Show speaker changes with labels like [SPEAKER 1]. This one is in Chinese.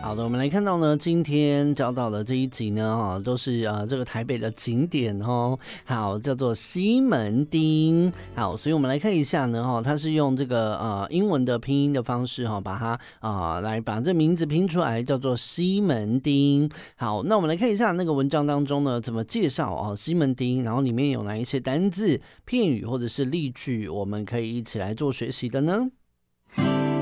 [SPEAKER 1] 好的，我们来看到呢，今天教到的这一集呢，都是这个台北的景点哦。好，叫做西门町。好，所以我们来看一下呢，它是用这个英文的拼音的方式把它来把这名字拼出来，叫做西门町。好，那我们来看一下那个文章当中呢，怎么介绍西门町，然后里面有哪一些单字、片语或者是例句，我们可以一起来做学习的呢？